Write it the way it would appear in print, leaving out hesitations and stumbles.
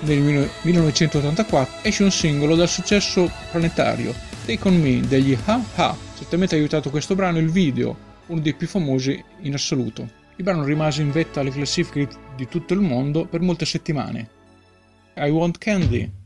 nel 1984 esce un singolo dal successo planetario, Take On Me degli Ha. Certamente ha aiutato questo brano il video, uno dei più famosi in assoluto. Il brano rimase in vetta alle classifiche di tutto il mondo per molte settimane. I Want Candy